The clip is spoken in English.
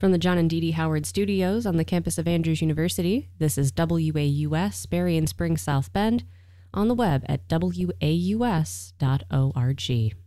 From the John and Dee Dee Howard Studios on the campus of Andrews University, this is WAUS, Berrien Springs, South Bend, on the web at waus.org.